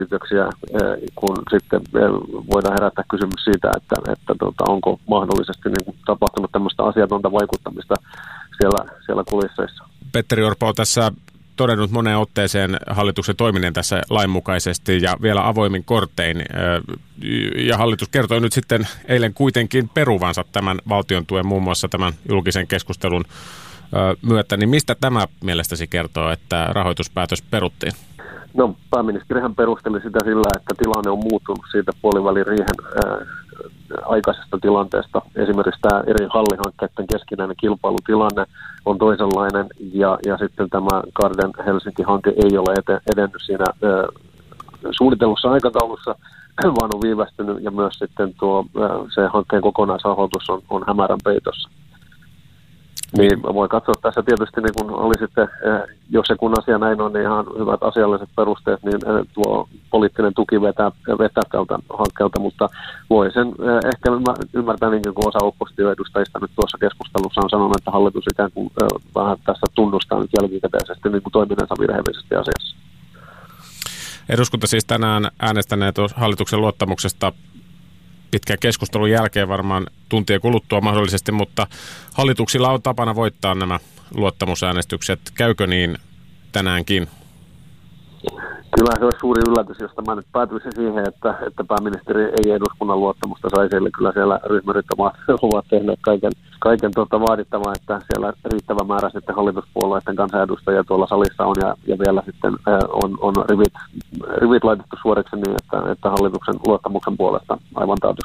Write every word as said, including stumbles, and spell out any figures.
syytöksiä, kun sitten voidaan herättää kysymys siitä, että, että tota, onko mahdollisesti niin kuin tapahtunut tämmöistä asiatonta vaikuttamista siellä, siellä kulisseissa. Petteri Orpo on tässä todennut moneen otteeseen hallituksen toimineen tässä lainmukaisesti ja vielä avoimin kortein. Ja hallitus kertoi nyt sitten eilen kuitenkin peruvansa tämän valtion tuen, muun muassa tämän julkisen keskustelun myötä. Niin mistä tämä mielestäsi kertoo, että rahoituspäätös peruttiin? No, pääministerihän perusteli sitä sillä, että tilanne on muuttunut siitä puoliväliriihen ää, aikaisesta tilanteesta. Esimerkiksi tämä eri hallihankkeiden keskinäinen kilpailutilanne on toisenlainen, ja, ja sitten tämä Garden Helsinki-hanke ei ole ete, edennyt siinä ää, suunnitellussa aikataulussa, vaan on viivästynyt, ja myös sitten tuo ää, se hankkeen kokonaisrahoitus on, on hämärän peitossa. Niin voi katsoa tässä tietysti, niin kun oli sitten, jos se kun asia näin on, niin ihan hyvät asialliset perusteet, niin tuo poliittinen tuki vetää, vetää tältä hankkeelta, mutta voi sen ehkä ymmärtää niin kuin osa oppositioedustajista nyt tuossa keskustelussa on sanonut, että hallitus ikään kuin vähän tässä tunnustaa nyt jälkikäteisesti niin kuin toimintansa virheellisesti asiassa. Eduskunta siis tänään äänestäneet hallituksen luottamuksesta pitkän keskustelun jälkeen, varmaan tuntien kuluttua mahdollisesti, mutta hallituksilla on tapana voittaa nämä luottamusäänestykset. Käykö niin tänäänkin? Kyllä se olisi suuri yllätys, jos tämä nyt päätyisi siihen, että, että pääministeri ei eduskunnan luottamusta saisi. Eli kyllä siellä ryhmärit ovat tehneet kaiken, kaiken tuota vaadittavaa, että siellä riittävä määrä sitten hallituspuolueiden kansanedustajia tuolla salissa on, ja, ja vielä sitten on, on rivit, rivit laitettu suoriksi niin, että, että hallituksen luottamuksen puolesta aivan taatusti